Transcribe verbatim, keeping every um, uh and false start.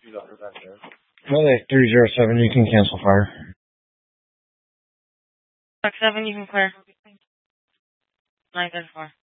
Relay three zero seven, you can cancel fire. Box seven, you can clear. nine ten four.